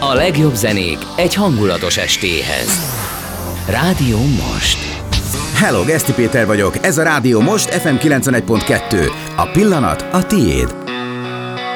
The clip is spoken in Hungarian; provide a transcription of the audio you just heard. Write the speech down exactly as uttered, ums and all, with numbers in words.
A legjobb zenék egy hangulatos estéhez. Rádió Most. Hello, Geszti Péter vagyok, ez a Rádió Most ef em kilencvenegy pont kettő. A pillanat a tiéd.